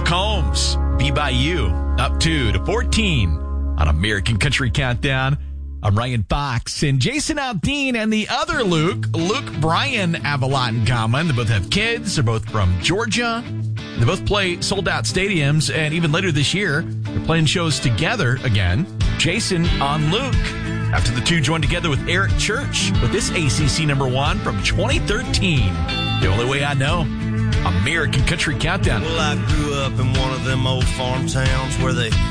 Combs, Be By You, up 2 to 14 on American Country Countdown. I'm Ryan Fox, and Jason Aldean and the other Luke Bryan, have a lot in common. They both have kids. They're both from Georgia. They both play sold-out stadiums, and even later this year, they're playing shows together again. Jason on Luke, after the two joined together with Eric Church with this ACC #1 from 2013. The Only Way I Know. American Country Countdown. Well, I grew up in one of them old farm towns where they